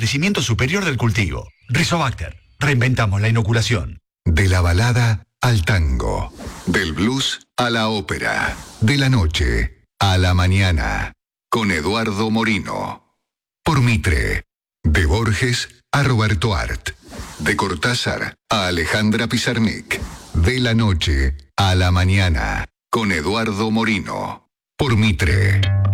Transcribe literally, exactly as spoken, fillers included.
crecimiento superior del cultivo. Rizobacter. Reinventamos la inoculación. De la balada al tango. Del blues a la ópera. De la noche a la mañana. Con Eduardo Morino. Por Mitre. De Borges a Roberto Art. De Cortázar a Alejandra Pizarnik. De la noche a la mañana. Con Eduardo Morino. Por Mitre.